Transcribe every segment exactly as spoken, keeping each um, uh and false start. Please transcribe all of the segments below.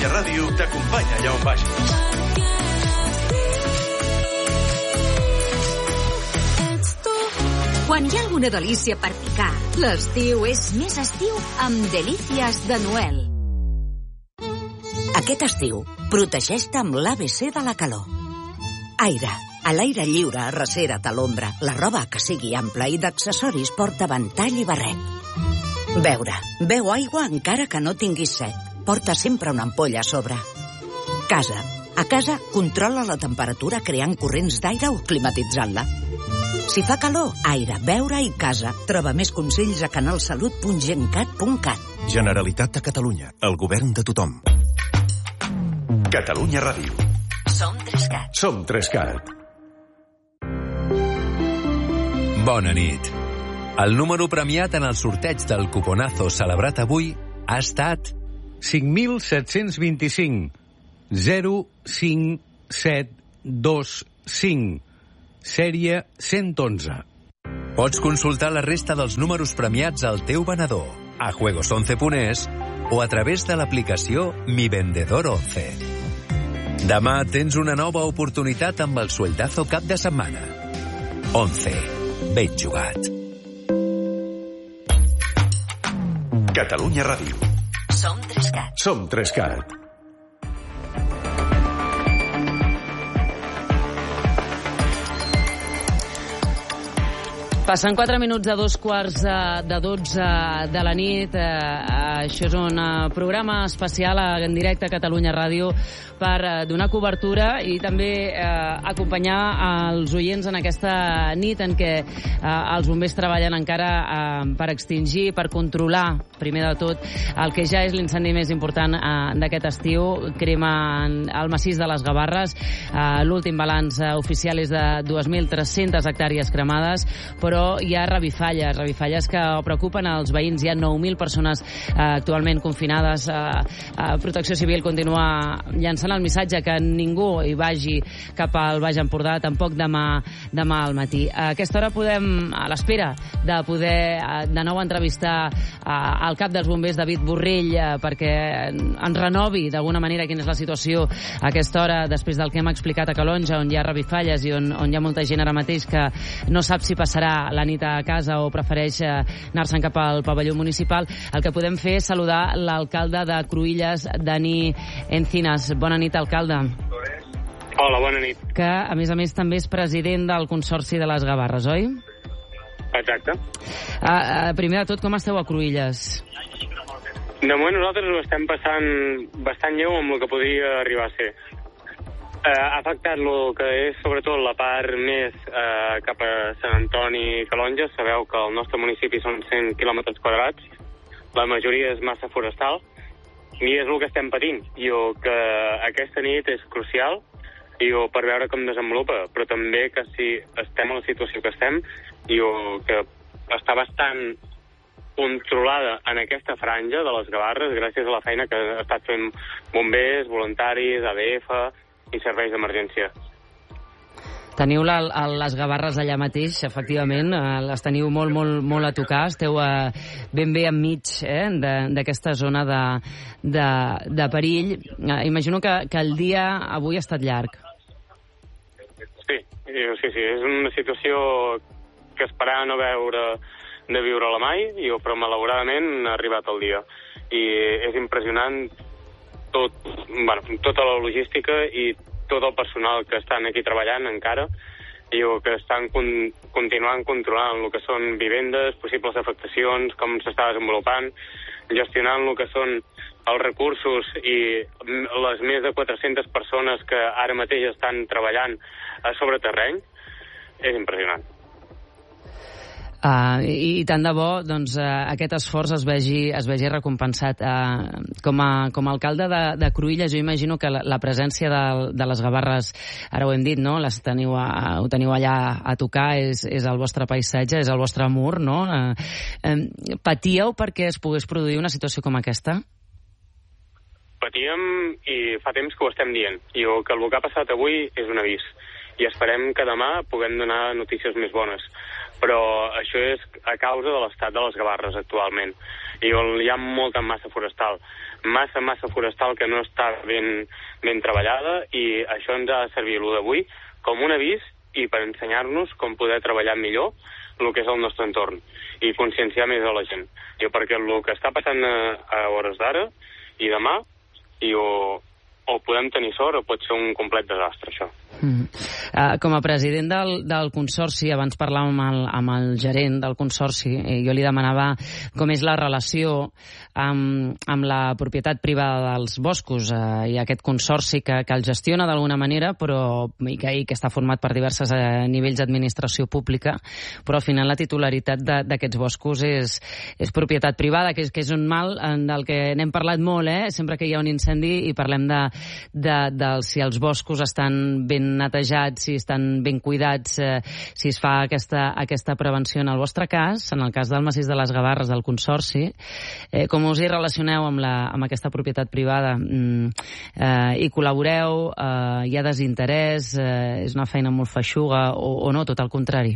Catalunya Ràdio t'acompanya allà on vagis. Quan hi ha alguna delícia per picar, l'estiu és més estiu amb Delícies de Noel. Aquest estiu, protegeix-te amb l'A B C de la calor. Aire. A l'aire lliure, arrecera't a l'ombra. La roba que sigui ampla i d'accessoris porta ventall i barret. Beure. Beu aigua encara que no tinguis set. Porta sempre una ampolla a sobre. Casa. A casa, controla la temperatura creant corrents d'aire o climatitzant-la. Si fa calor, aire, beure i casa. Troba més consells a canalsalut punt gencat punt cat. Generalitat de Catalunya. El govern de tothom. Catalunya Ràdio. Som Trescat. Som Trescat. Bona nit. El número premiat en el sorteig del cuponazo celebrat avui ha estat cinc mil set-cents vint-i-cinc zero cinc set dos cinc, sèrie cent onze. Pots consultar la resta dels números premiats al teu venedor, a juegos once punt es o a través de l'aplicació Mi Vendedor once. Demà tens una nova oportunitat amb el sueldazo cap de setmana. once. Ben jugat. Catalunya Ràdio. Som Trescat. Som Trescat. Passen quatre minuts de dos quarts de dotze de la nit. Això és un programa especial en directe a Catalunya Ràdio per donar cobertura i també acompanyar els oients en aquesta nit en què els bombers treballen encara per extingir, per controlar, primer de tot, el que ja és l'incendi més important d'aquest estiu. Crema el massís de les Gavarres. L'últim balanç oficial és de dues mil tres-centes hectàrees cremades, però però hi ha revifalles, revifalles que preocupen els veïns. Hi ha nou mil persones eh, actualment confinades. Eh, eh, Protecció Civil continua llançant el missatge que ningú hi vagi cap al Baix Empordà, tampoc demà, demà al matí. A aquesta hora podem, a l'espera de poder eh, de nou entrevistar eh, el cap dels bombers, David Borrell, eh, perquè ens renovi d'alguna manera quina és la situació a aquesta hora després del que hem explicat a Calonja, on hi ha revifalles i on, on hi ha molta gent ara mateix que no sap si passarà la nit a casa o prefereix anar-se'n cap al pavelló municipal. El que podem fer és saludar l'alcalde de Cruïlles, Dani Encinas. Bona nit, alcalde. Hola, bona nit. Que, a més a més, també és president del Consorci de les Gavarres, oi? Exacte. Uh, primer de tot, com esteu a Cruïlles? De moment nosaltres ho estem passant bastant lleu amb el que podria arribar a ser. Eh, ha afectat el que és sobretot la part més eh, cap a Sant Antoni i Calonja. Sabeu que el nostre municipi són cent quilòmetres quadrats, la majoria és massa forestal i és el que estem patint. I el que aquesta nit és crucial i el per veure com desenvolupa, però també que si estem en la situació que estem i el que està bastant controlada en aquesta franja de les Gavarres gràcies a la feina que ha estat fent bombers, voluntaris, A D F i serveis d'emergència. Teniu la, les Gavarres allà mateix, efectivament, les teniu molt, molt, molt a tocar, esteu a, ben bé enmig eh, d'aquesta zona de, de, de perill. Imagino que, que el dia avui ha estat llarg. Sí, sí, sí, és una situació que esperava no veure de viure-la mai, però malauradament ha arribat el dia. I és impressionant tot, bueno, tota la logística i tot el personal que estan aquí treballant encara i que estan con, continuant controlant el que són vivendes, possibles afectacions, com s'està desenvolupant, gestionant el que són els recursos i les més de quatre-centes persones que ara mateix estan treballant sobre terreny. És impressionant. Uh, i, i tant de bo doncs, uh, aquest esforç es vegi, es vegi recompensat. Uh, com, a, com a alcalde de, de Cruïlles, jo imagino que la, la presència de, de les Gavarres, ara ho hem dit, no? Les teniu a, ho teniu allà a tocar, és, és el vostre paisatge, és el vostre mur, no? Uh, um, patíeu perquè es pogués produir una situació com aquesta? Patíem i fa temps que ho estem dient. I el que, el que ha passat avui és un avís. I esperem que demà puguem donar notícies més bones. però això és a causa de l'estat de les Gavarres actualment. I hi ha molta massa forestal, massa, massa forestal que no està ben, ben treballada, i això ens ha de servir l'u d'avui com un avís i per ensenyar-nos com poder treballar millor el que és el nostre entorn i conscienciar més a la gent. Jo, perquè el que està passant a, a hores d'ara i demà, i o, o podem tenir sort o pot ser un complet desastre, això. Mm. Uh, com a president del, del Consorci, abans parlàvem amb el, amb el gerent del Consorci, i jo li demanava com és la relació amb, amb la propietat privada dels boscos uh, i aquest Consorci que, que el gestiona d'alguna manera, però i que, i que està format per diversos uh, nivells d'administració pública, però al final la titularitat d'aquests boscos és, és propietat privada, que és, que és un mal del que n'hem parlat molt, eh? Sempre que hi ha un incendi i parlem de, de, de si els boscos estan ben netejats, si estan ben cuidats, eh, si es fa aquesta, aquesta prevenció. En el vostre cas, en el cas del massís de les Gavarres del Consorci, eh, com us hi relacioneu amb, la, amb aquesta propietat privada? Mm, eh, hi col·laboreu? Eh, hi ha desinterès? Eh, és una feina molt feixuga o, o no, tot el contrari?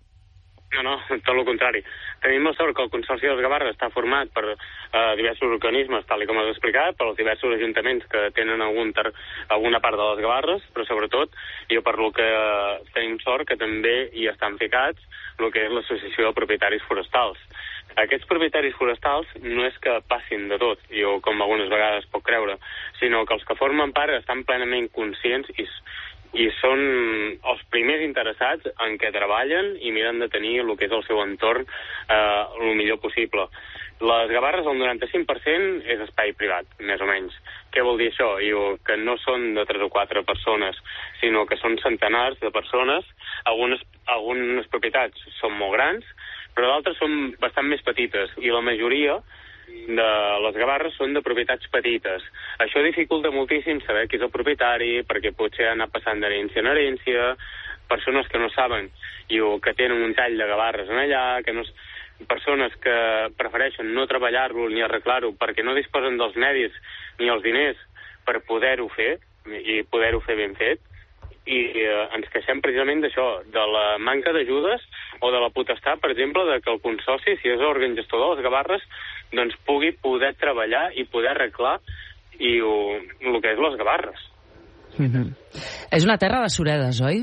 No, no, tot el contrari. Tenim la sort que el Consorci de les Gavarres està format per eh, diversos organismes, tal com has explicat, per els diversos ajuntaments que tenen algun ter alguna part de les Gavarres, però sobretot, jo per lo que eh, tenim sort que també hi estan ficats el que és l'Associació de Propietaris Forestals. Aquests propietaris forestals no és que passin de tot, jo com algunes vegades puc creure, sinó que els que formen part estan plenament conscients i i són els primers interessats en què treballen i miren de tenir el que és el seu entorn eh, el millor possible. Les Gavarres, el noranta-cinc per cent és espai privat, més o menys. Què vol dir això? Diu que no són de tres o quatre persones, sinó que són centenars de persones. Algunes, algunes propietats són molt grans, però d'altres són bastant més petites, i la majoria de les Gavarres són de propietats petites. Això dificulta moltíssim saber qui és el propietari, perquè potser ha anat passant d'herència en herència, persones que no saben i que tenen un tall de Gavarres en allà, que no, persones que prefereixen no treballar-lo ni arreglar-ho perquè no disposen dels medis ni els diners per poder-ho fer i poder-ho fer ben fet. I eh, ens queixem precisament d'això, de la manca d'ajudes o de la potestat, per exemple, de que el Consorci, si és l'òrgan gestor de les Gavarres, doncs pugui poder treballar i poder arreglar i o, el que és les Gavarres. Mm-hmm. És una terra de suredes, oi?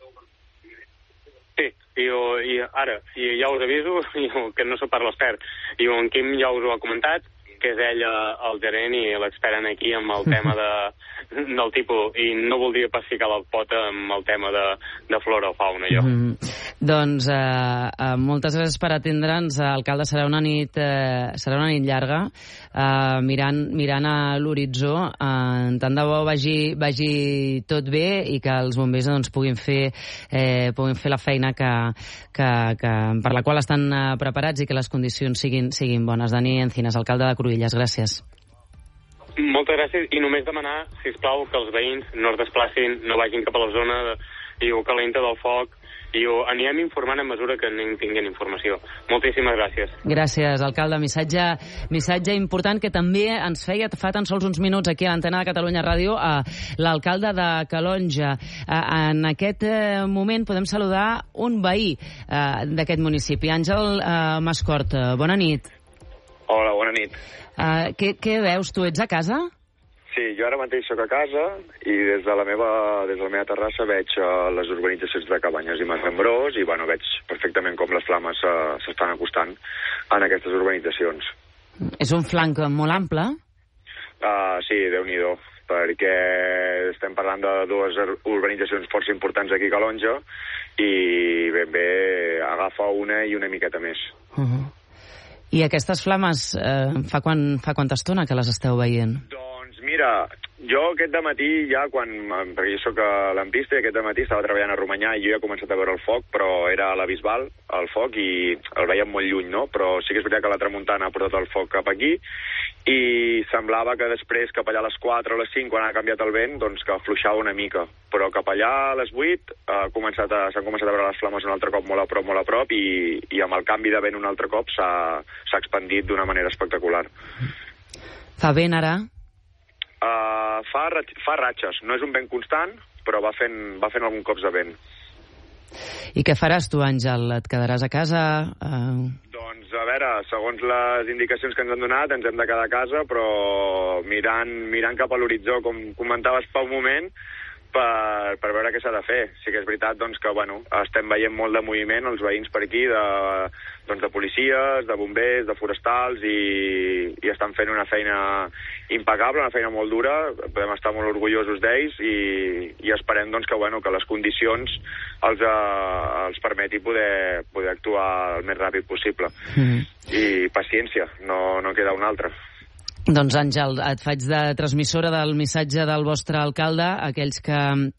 Sí, i, i ara, i ja us aviso i, que no s'ho parla l'expert. I en Quim ja us ho ha comentat, que és ell el gerent i l'expert aquí amb el tema de, del tipus, i no voldria pas ficar la pota amb el tema de, de flora o fauna, jo. Mm. Doncs eh, eh, moltes gràcies per atendre'ns, alcalde. Serà una nit, eh, serà una nit llarga, eh, mirant, mirant a l'horitzó. Eh, tant de bo vagi, vagi tot bé i que els bombers doncs, puguin, fer, eh, puguin fer la feina que, que, que, per la qual estan eh, preparats i que les condicions siguin, siguin bones. Dani Encinas, alcalde de Cruïlles, gràcies. Moltes gràcies, i només demanar, sisplau, que els veïns no es desplacin, no vagin cap a la zona de, diu, calenta del foc, i ho anirem informant a mesura que anem tinguent informació. Moltíssimes gràcies. Gràcies, alcalde. Missatge, missatge important que també ens feia fa tan sols uns minuts aquí a l'antena de Catalunya Ràdio a l'alcalde de Calonge. En aquest moment podem saludar un veí d'aquest municipi, Àngel Mascort. Bona nit. Hola, bona nit. Uh, què, què veus? Tu ets a casa? Sí, jo ara mateix soc a casa i des de la meva, des de la meva terrassa veig uh, les urbanitzacions de Cabanyes i Masrambrós i bueno, veig perfectament com les flames uh, s'estan acostant en aquestes urbanitzacions. És un flanc molt ample? Uh, sí, Déu-n'hi-do, perquè estem parlant de dues urbanitzacions força importants aquí a Calonge i ben bé agafa una i una miqueta més. Uh-huh. I aquestes flames, eh, fa, quan, fa quanta estona que les esteu veient? Doncs mira, jo aquest dematí ja quan, perquè jo soc a l'Empista i aquest dematí estava treballant a Romanyà i jo ja he començat a veure el foc, però era a la Bisbal, el foc, i el veiem molt lluny, no? Però sí que és veritat que la tramuntana ha portat el foc cap aquí i semblava que després cap allà a les quatre o les cinc, quan ha canviat el vent, doncs que afluixava una mica. Però cap allà a les vuit s'han començat, a, començat a veure les flames un altre cop molt a prop, molt a prop, i, i amb el canvi de vent un altre cop s'ha expandit d'una manera espectacular. Fa vent ara? Uh, fa, fa ratxes, no és un vent constant, però va fent, va fent algun cops de vent. I què faràs tu, Àngel? Et quedaràs a casa? Uh... Doncs, a veure, segons les indicacions que ens han donat, ens hem de quedar a casa, però mirant, mirant cap a l'horitzó, com comentaves fa un moment, per, per veure què s'ha de fer. Sí que és veritat doncs, que bueno, estem veient molt de moviment, els veïns per aquí, de, doncs, de policies, de bombers, de forestals, i, i estan fent una feina impecable, una feina molt dura, podem estar molt orgullosos d'ells, i, i esperem doncs, que, bueno, que les condicions els, eh, els permeti poder, poder actuar el més ràpid possible. Mm. I paciència, no, no queda una altra. Doncs, Àngel, et faig de transmissora del missatge del vostre alcalde. Aquells que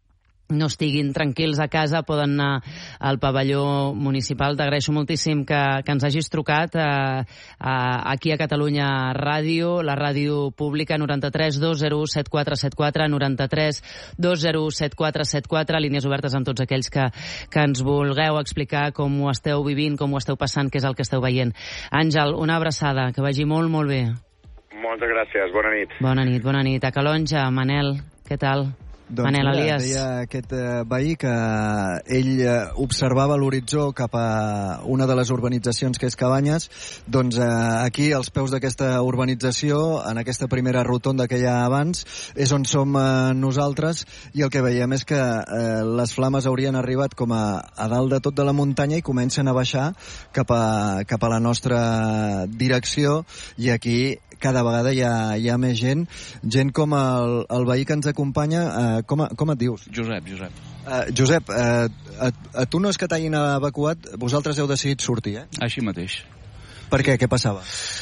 no estiguin tranquils a casa poden anar al pavelló municipal. T'agraeixo moltíssim que, que ens hagis trucat a, a, aquí a Catalunya Ràdio, la ràdio pública, noranta-tres dos zero u set quatre set quatre, noranta-tres dos zero u set quatre set quatre, línies obertes amb tots aquells que, que ens vulgueu explicar com ho esteu vivint, com ho esteu passant, què és el que esteu veient. Àngel, una abraçada, que vagi molt, molt bé. Moltes gràcies, bona nit. Bona nit, bona nit. A Calonja, Manel, què tal? Doncs Manel mira, Elias. deia aquest eh, veí que ell eh, observava l'horitzó cap a una de les urbanitzacions que és Cabanyes. Doncs eh, aquí, als peus d'aquesta urbanització, en aquesta primera rotonda que hi ha abans, és on som eh, nosaltres, i el que veiem és que eh, les flames haurien arribat com a, a dalt de tot de la muntanya i comencen a baixar cap a, cap a la nostra direcció, i aquí cada vegada hi ha, hi ha més gent, gent com el, el veí que ens acompanya. Eh, com, a, com et dius? Josep, Josep. Uh, Josep, uh, a, a tu no és que t'hagin evacuat, vosaltres heu decidit sortir, eh? Així mateix. Per què? Què passava?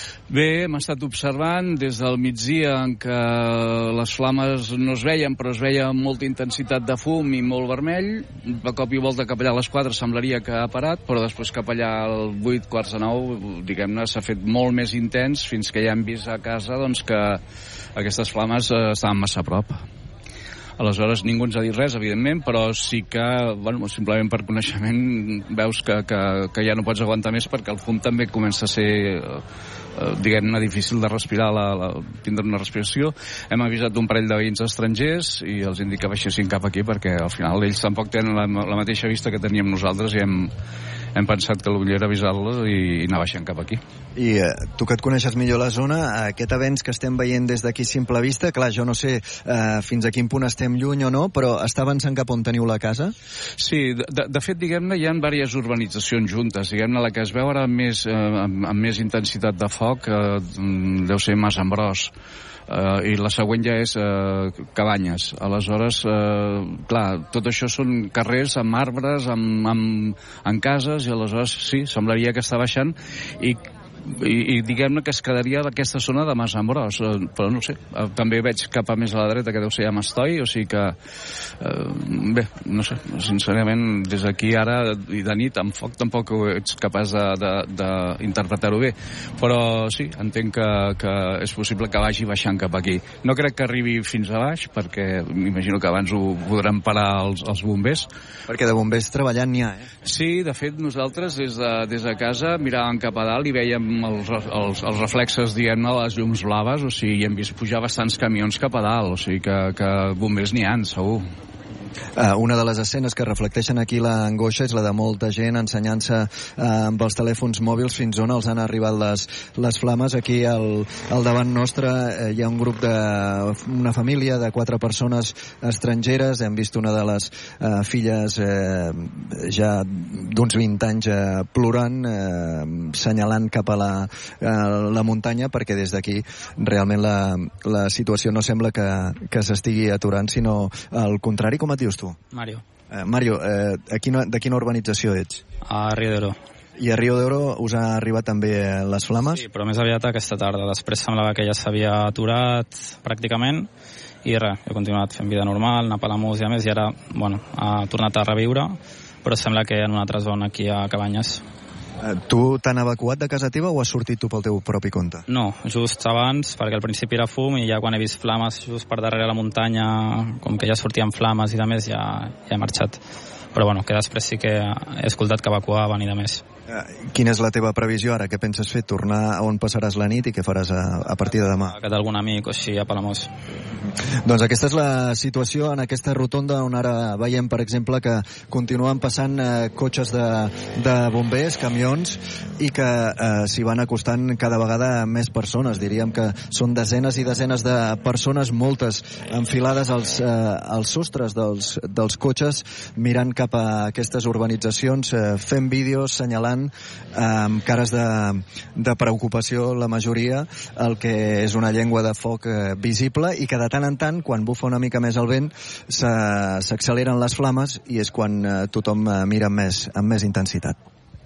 Bé, hem estat observant des del migdia en què les flames no es veien, però es veia molta intensitat de fum i molt vermell. De cop i volta cap allà a les quatre semblaria que ha parat, però després cap allà al vuit, quarts de nou, diguem-ne, s'ha fet molt més intens, fins que ja hem vist a casa doncs, que aquestes flames eh, estaven massa a prop. Aleshores, ningú ens ha dit res, evidentment, però sí que, bueno, simplement per coneixement, veus que, que, que ja no pots aguantar més, perquè el fum també comença a ser, eh, diguem-ne, difícil de respirar, la, la, tindre una respiració. Hem avisat un parell de veïns estrangers i els hem dit que baixessin cap aquí, perquè al final ells tampoc tenen la, la mateixa vista que teníem nosaltres, i hem, hem pensat que el millor era avisar-los i, i anar baixant cap aquí. I eh, tu que et coneixes millor la zona, aquest avenç que estem veient des d'aquí a simple vista, clar, jo no sé eh, fins a quin punt estem lluny o no, però està avançant cap on teniu la casa? Sí, de, de fet, diguem-ne, hi ha diverses urbanitzacions juntes. Diguem-ne, la que es veu ara més, eh, amb, amb més intensitat de foc eh, deu ser Masambrós. Uh, i la següent ja és uh, Cabanyes. Aleshores, uh, clar, tot això són carrers amb arbres, amb, amb, amb cases, i aleshores sí, semblaria que està baixant, i i, i diguem-ne que es quedaria d'aquesta zona de Masambrós, però no sé, també veig cap a més a la dreta que deu ser a Mastoi, o sigui que eh, bé, no sé, sincerament des d'aquí ara i de nit amb foc tampoc ets capaç d'interpretar-ho bé, però sí, entenc que, que és possible que vagi baixant cap aquí. No crec que arribi fins a baix, perquè m'imagino que abans ho podran parar els, els bombers. Perquè de bombers treballant n'hi ha, eh? Sí, de fet nosaltres des de, des de casa miràvem cap a dalt i veiem els, els, els reflexes, diguem-ne, les llums blaves, o sigui, hem vist pujar bastants camions cap a dalt, o sigui que, que bombers n'hi ha, segur. Uh, una de les escenes que reflecteixen aquí l'angoixa és la de molta gent ensenyant-se uh, amb els telèfons mòbils fins on els han arribat les, les flames. Aquí al, al davant nostre uh, hi ha un grup de una família de quatre persones estrangeres. Hem vist una de les uh, filles uh, ja d'uns vint anys uh, plorant, uh, senyalant cap a la, uh, la muntanya, perquè des d'aquí realment la, la situació no sembla que, que s'estigui aturant, sinó al contrari. Com et dius tu? Mario. Eh, Mario, eh, de, quina, de quina urbanització ets? A Rio de Oro. I a Rio de Oro us ha arribat també les flames? Sí, però més aviat aquesta tarda. Després semblava que ja s'havia aturat pràcticament i res, he continuat fent vida normal, anar a Palamós i a més, i ara, bueno, ha tornat a reviure, però sembla que en una altra zona aquí a Cabanyes. Eh, tu t'han evacuat de casa teva o has sortit tu pel teu propi compte? No, just abans, perquè al principi era fum i ja quan he vist flames just per darrere la muntanya, com que ja sortien flames i de més, ja, ja he marxat. Però bueno, que després sí que he escoltat que evacuaven i de més. Eh, quina és la teva previsió ara? Què penses fer? Tornar a on passaràs la nit i què faràs a, a partir de demà? A casa d'algun amic o així a Palamós. Doncs aquesta és la situació en aquesta rotonda on ara veiem, per exemple, que continuen passant eh, cotxes de, de bombers, camions, i que eh, s'hi van acostant cada vegada més persones. Diríem que són desenes i desenes de persones, moltes enfilades als, eh, als sostres dels, dels cotxes, mirant cap a aquestes urbanitzacions, eh, fent vídeos, senyalant eh, amb cares de, de preocupació, la majoria, el que és una llengua de foc eh, visible, i que de tant en tant, quan bufa una mica més el vent, s'acceleren les flames i és quan eh, tothom eh, mira amb més, amb més intensitat.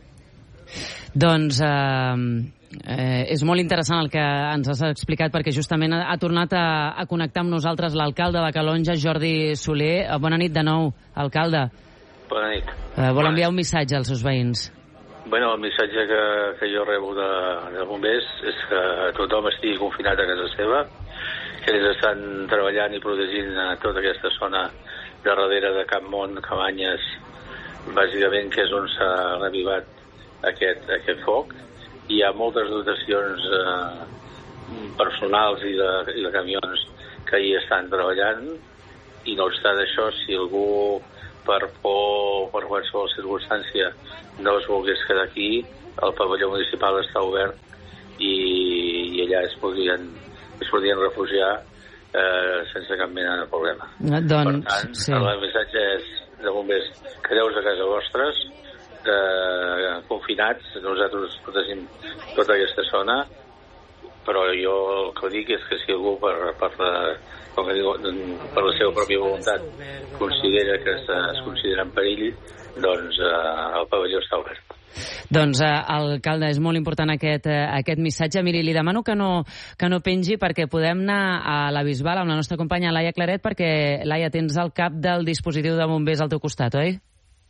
Doncs eh, eh, és molt interessant el que ens has explicat, perquè justament ha, ha tornat a, a connectar amb nosaltres l'alcalde de Calonge, Jordi Soler. Eh, bona nit de nou, alcalde. Bona nit. Eh, vol enviar un missatge als seus veïns? Bueno, el missatge que, que jo rebo de, de bombers és que tothom estigui confinat a casa seva, que ells estan treballant i protegint a tota aquesta zona de darrere de Campmont, Cabanyes, bàsicament, que és on s'ha revivat aquest, aquest foc. Hi ha moltes dotacions eh, personals i de, i de camions que hi estan treballant, i no obstant això, si algú per por o per qualsevol circumstància no es volgués quedar aquí, el pavelló municipal està obert i, i allà es podrien, es podrien refugiar eh, sense cap mena de problema. Doncs, per tant, sí. El missatge és de bombers, quedeu-vos a casa vostres, eh, confinats, nosaltres protegim tota aquesta zona, però jo el que dic és que si algú per, per, la, com que diu, per la seva pròpia voluntat considera que es, es considera en perill, doncs eh, el pavelló està obert. Doncs, eh, alcalde, és molt important aquest, eh, aquest missatge. Miri, li demano que no, que no pengi perquè podem anar a la Bisbal amb la nostra companya Laia Claret, perquè, Laia, tens el cap del dispositiu de bombers al teu costat, oi?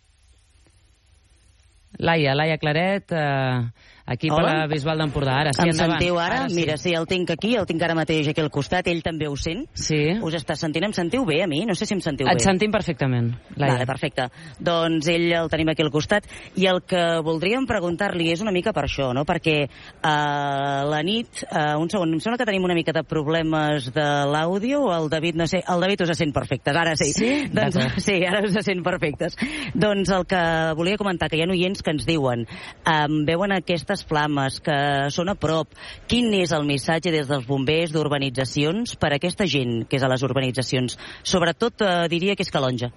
Laia, Laia Claret, eh, aquí per la Bisbal d'Empordà. Ara sí, em endavant. sentiu ara? ara sí. Mira, sí, el tinc aquí, el tinc ara mateix aquí al costat, ell també ho sent. Sí. Us està sentint? Em sentiu bé a mi? No sé si em sentiu Et bé. Et sentim perfectament, Laia. Vale, perfecte. Doncs ell el tenim aquí al costat, i el que voldríem preguntar-li és una mica per això, no? Perquè a uh, la nit, uh, un segon, em sembla que tenim una mica de problemes de l'àudio, el David, no sé, el David us sent perfectes, ara sí. Sí? Doncs, sí, ara us sent perfectes. Doncs el que volia comentar, que hi ha oients que ens diuen, um, veuen aquestes flames que són a prop. Quin és el missatge des dels bombers d'urbanitzacions per a aquesta gent que és a les urbanitzacions? Sobretot, eh, diria que és Calonge.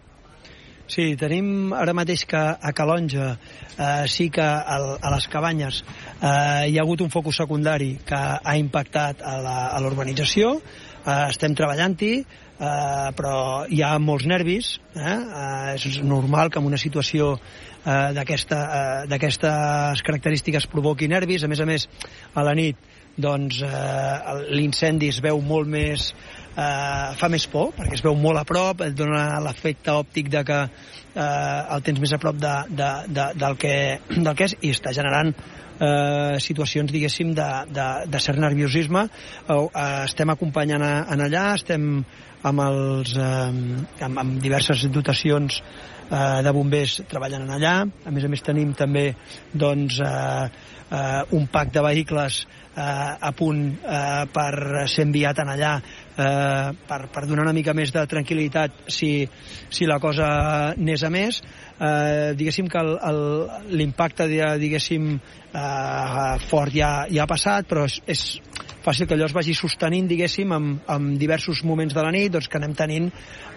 Sí, tenim ara mateix que a Calonge eh, sí que a, a les Cabanyes eh, hi ha hagut un focus secundari que ha impactat a l'urbanització. Eh, estem treballant-hi, eh, però hi ha molts nervis. Eh? Eh, és normal que en una situació eh, d'aquestes uh, característiques provoqui nervis. A més a més, a la nit doncs, eh, l'incendi es veu molt més, eh, fa més por, perquè es veu molt a prop, et dona l'efecte òptic de que eh, el tens més a prop de, de, de, del, que, del que és, i està generant eh, situacions, diguéssim, de, de, de cert nerviosisme. Eh, estem acompanyant a, en allà, estem amb, els, eh, amb, amb diverses dotacions de bombers treballant en allà. A més a més tenim també doncs, eh, eh, un pack de vehicles eh, a punt eh, per ser enviat en allà eh, per, per donar una mica més de tranquil·litat si, si la cosa anés a més. Eh, diguéssim que l'impacte diguéssim eh, fort ja, ja ha passat, però és, és fàcil que allò es vagi sostenint, diguéssim, amb, amb diversos moments de la nit, doncs que anem tenint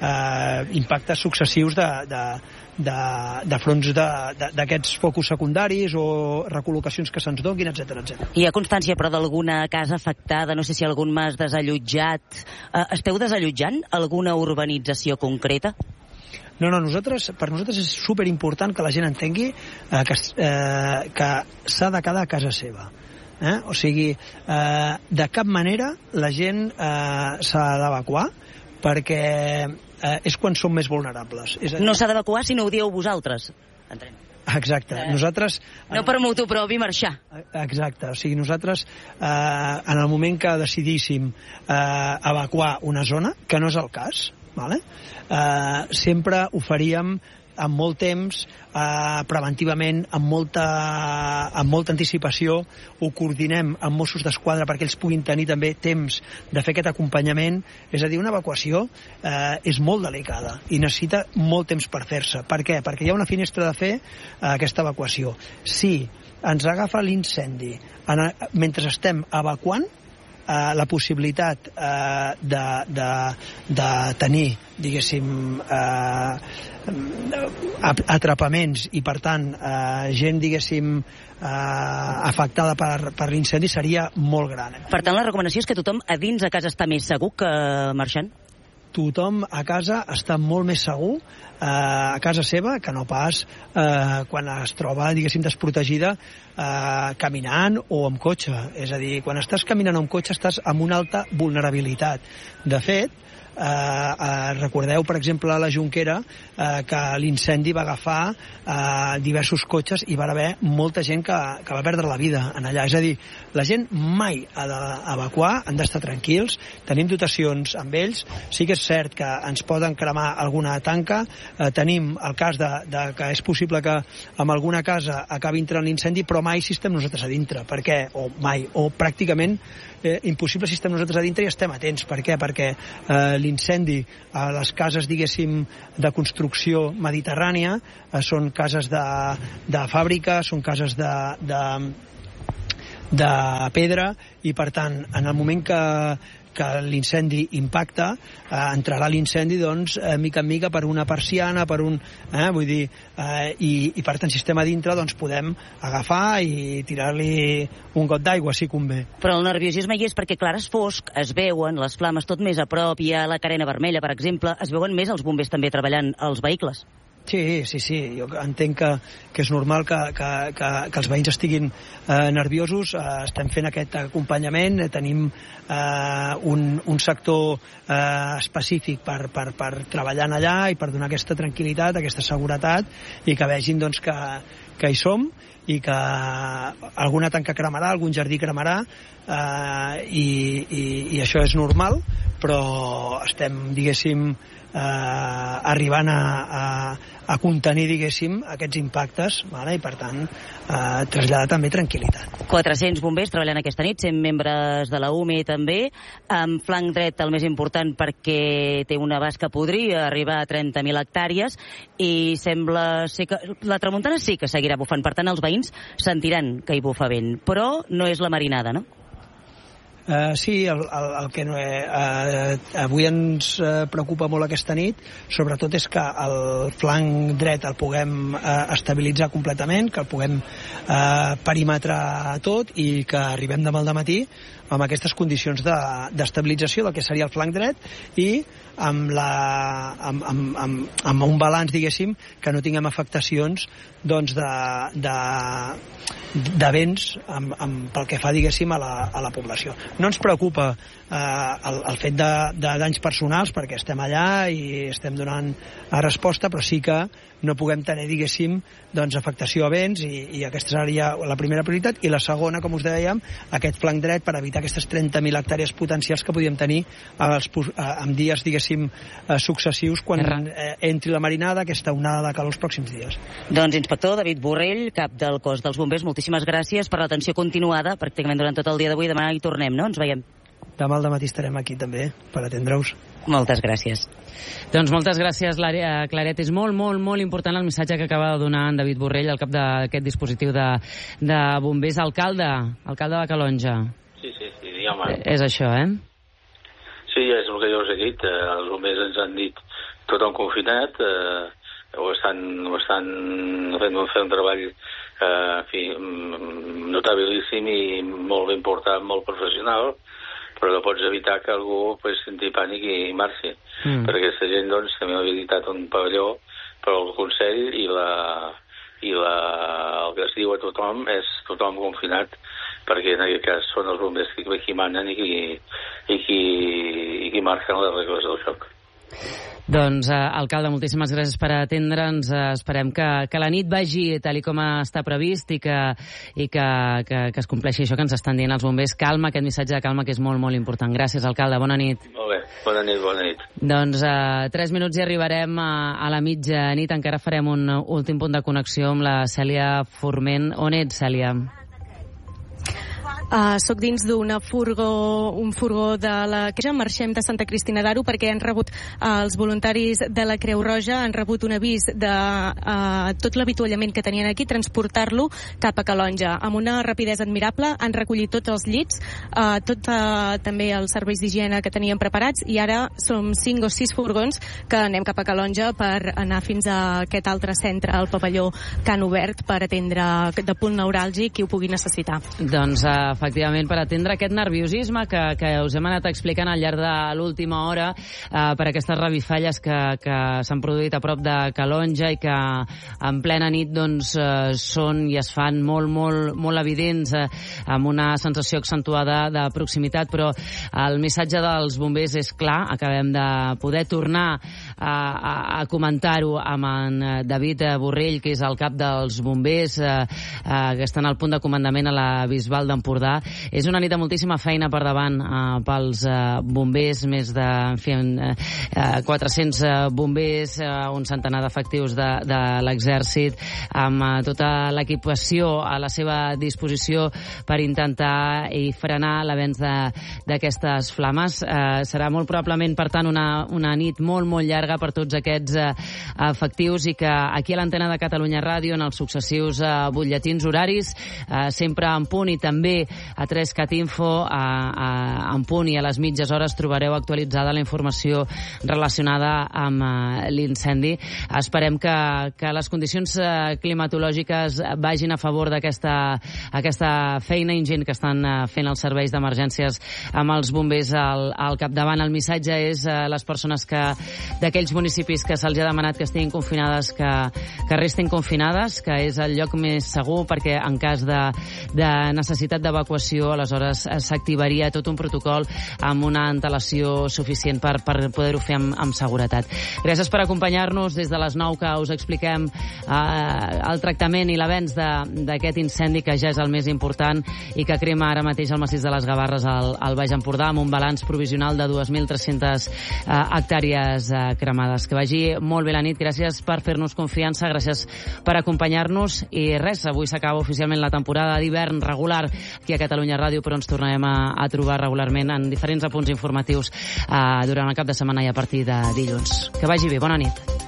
eh, impactes successius de, de, de, de fronts d'aquests focus secundaris o recol·locacions que se'ns donin, etcètera, etcètera. Hi ha constància, però, d'alguna casa afectada? No sé si algun m'has desallotjat. Eh, esteu desallotjant alguna urbanització concreta? No, no, nosaltres, per nosaltres és superimportant que la gent entengui eh, que, eh, que s'ha de quedar a casa seva. Eh? O sigui, eh, de cap manera la gent eh, s'ha d'evacuar, perquè eh, és quan som més vulnerables. És no s'ha d'evacuar si no ho dieu vosaltres. Entrem. Exacte. Eh, nosaltres... No per motu propi marxar. Exacte. O sigui, nosaltres, eh, en el moment que decidíssim eh, evacuar una zona, que no és el cas, vale? eh, sempre ho faríem amb molt temps, eh, preventivament, amb molta, amb molta anticipació, ho coordinem amb Mossos d'Esquadra perquè ells puguin tenir també temps de fer aquest acompanyament. És a dir, una evacuació eh, és molt delicada i necessita molt temps per fer-se. Per què? Perquè hi ha una finestra de fer eh, aquesta evacuació. Si ens agafa l'incendi en, mentre estem evacuant, Uh, la possibilitat uh, de, de, de tenir, diguéssim, uh, atrapaments i, per tant, uh, gent, diguéssim, uh, afectada per, per l'incendi seria molt gran. Per tant, la recomanació és que tothom a dins a casa està més segur que marxant? Tothom a casa està molt més segur eh, a casa seva que no pas eh, quan es troba, diguéssim, desprotegida eh, caminant o amb cotxe. És a dir, quan estàs caminant amb cotxe estàs amb una alta vulnerabilitat. De fet, Eh, eh, recordeu, per exemple, a la Jonquera eh, que l'incendi va agafar eh, diversos cotxes i va haver molta gent que, que va perdre la vida en allà. És a dir, la gent mai ha d'evacuar, han d'estar tranquils, tenim dotacions amb ells, sí que és cert que ens poden cremar alguna tanca, eh, tenim el cas de, de que és possible que en alguna casa acabi entrant l'incendi, però mai si estem nosaltres a dintre. Per què? O mai, o pràcticament eh, impossible si estem nosaltres a dintre i estem atents. Per què? Perquè eh, l'incendi a les cases, diguéssim, de construcció mediterrània eh, són cases de, de fàbrica, són cases de, de, de pedra i, per tant, en el moment que, que l'incendi impacta, eh, entrarà l'incendi, doncs, eh, mica en mica per una persiana, per un... Eh, vull dir, eh, i, i per tant, si estem a dintre, doncs podem agafar i tirar-li un got d'aigua, si convé. Però el nerviosisme hi és perquè, clar, és fosc, es veuen les flames tot més a prop, hi ha la carena vermella, per exemple, es veuen més els bombers també treballant als vehicles. Sí, sí, sí. Jo entenc que, que és normal que, que, que, que els veïns estiguin eh, nerviosos. Eh, estem fent aquest acompanyament. Eh, tenim eh, un, un sector eh, específic per, per, per treballar allà i per donar aquesta tranquil·litat, aquesta seguretat i que vegin, doncs, que, que hi som i que alguna tanca cremarà, algun jardí cremarà eh, i, i, i això és normal, però estem, diguéssim, eh, arribant a, a, a contenir, diguéssim, aquests impactes, vale? I per tant eh, traslladar també tranquil·litat. quatre-cents bombers treballant aquesta nit, cent membres de la U M E també, amb flanc dret el més important perquè té un abast que podria arribar a trenta mil hectàrees i sembla ser que la tramuntana sí que seguirà bufant, per tant els veïns sentiran que hi bufa vent, però no és la marinada, no? Uh, sí, el, el, el que no he, uh, avui ens uh, preocupa molt aquesta nit, sobretot és que el flanc dret el puguem uh, estabilitzar completament, que el puguem uh, perimetrar tot i que arribem demà al dematí amb aquestes condicions d'estabilització de, del que seria el flanc dret i amb, la, amb, amb, amb, amb un balanç, diguéssim, que no tinguem afectacions doncs, de, de, de vents amb, amb, pel que fa, diguéssim, a la, a la població. No ens preocupa eh, el, el fet de, de danys personals perquè estem allà i estem donant resposta, però sí que no puguem tenir, diguéssim, doncs, afectació a vents i, i aquesta seria la primera prioritat i la segona, com us dèiem, aquest flanc dret per evitar aquestes trenta mil hectàrees potencials que podíem tenir als, en dies, diguéssim, successius quan eh, entri la marinada, aquesta onada de calor els pròxims dies. Doncs, inspector David Borrell, cap del cos dels bombers, moltíssimes gràcies per l'atenció continuada, pràcticament durant tot el dia d'avui. Demà hi tornem, no? Ens veiem. Demà al dematí estarem aquí també per atendre-us. Moltes gràcies. Doncs moltes gràcies, Claret. És molt, molt, molt important el missatge que acaba de donar en David Borrell, al cap d'aquest dispositiu de, de bombers. Alcalde, alcalde de Calonja. Sí, sí, sí, digue'm. És això, eh? Sí, és el que jo us he dit. Els bombers ens han dit tothom confinat, eh, ho estan, ho estan fent, fent un treball eh, en fi, notabilíssim i molt ben portat, molt professional, però no pots evitar que algú pues, senti pànic i marxi. Mm. Perquè aquesta gent doncs, també ha habilitat un pavelló per al Consell i, la, i la, el que es diu a tothom és tothom confinat, perquè en aquest cas són els bombers qui, qui manen i qui, i qui, i qui marquen les regles del joc. Doncs, eh, alcalde, moltíssimes gràcies per atendre'ns. Eh, esperem que, que la nit vagi tal com està previst i que, i que, que, que es compleixi això que ens estan dient els bombers. Calma, aquest missatge de calma que és molt, molt important. Gràcies, alcalde. Bona nit. Molt bé. Bona nit, bona nit. Doncs eh, tres minuts i arribarem a, a la mitjanit. Encara farem un últim punt de connexió amb la Cèlia Forment. On ets, Cèlia? Uh, soc dins d'una furgó, un furgó de la Creu Roja. Marxem de Santa Cristina d'Aro perquè han rebut uh, els voluntaris de la Creu Roja, han rebut un avís de uh, tot l'avituallament que tenien aquí, transportar-lo cap a Calonja. Amb una rapidesa admirable han recollit tots els llits, uh, tot uh, també els serveis d'higiene que tenien preparats, i ara som cinc o sis furgons que anem cap a Calonja per anar fins a aquest altre centre, el pavelló que han obert per atendre de punt neuràlgic qui ho pugui necessitar. Doncs uh, efectivament, per atendre aquest nerviosisme que, que us hem anat explicant al llarg de l'última hora eh, per aquestes revifalles que, que s'han produït a prop de Calonja i que en plena nit doncs, eh, són i es fan molt, molt, molt evidents, eh, amb una sensació accentuada de proximitat, però el missatge dels bombers és clar. Acabem de poder tornar a, a, a comentar-ho amb en David Borrell, que és el cap dels bombers, eh, eh, que estan al punt de comandament a la Bisbal d'Empordà. És una nit de moltíssima feina per davant eh, pels eh, bombers, més de en fi, eh, quatre-cents eh, bombers, eh, un centenar d'efectius de, de l'exèrcit, amb eh, tota l'equipació a la seva disposició per intentar i frenar l'avenç d'aquestes flames. Eh, serà molt probablement, per tant, una, una nit molt, molt llarga per tots aquests eh, efectius, i que aquí a l'antena de Catalunya Ràdio, en els successius eh, butlletins horaris, eh, sempre en punt, i també a tres cat info, a, a, en punt i a les mitges hores, trobareu actualitzada la informació relacionada amb uh, l'incendi. Esperem que, que les condicions uh, climatològiques vagin a favor d'aquesta aquesta feina ingent que estan uh, fent els serveis d'emergències amb els bombers al, al capdavant. El missatge és uh, les persones que d'aquells municipis que se'ls ha demanat que estiguin confinades, que, que restin confinades, que és el lloc més segur, perquè en cas de, de necessitat d'evacuació, aleshores s'activaria tot un protocol amb una antelació suficient per, per poder-ho fer amb, amb seguretat. Gràcies per acompanyar-nos des de les nou, que us expliquem eh, el tractament i l'avenç d'aquest incendi, que ja és el més important i que crema ara mateix al massís de les Gavarres al, al Baix Empordà, amb un balanç provisional de dues mil tres-centes eh, hectàrees eh, cremades. Que vagi molt bé la nit. Gràcies per fer-nos confiança, gràcies per acompanyar-nos, i res, avui s'acaba oficialment la temporada d'hivern regular aquí a Catalunya Ràdio, però ens tornarem a, a trobar regularment en diferents apunts informatius eh, durant el cap de setmana i a partir de dilluns. Que vagi bé, bona nit.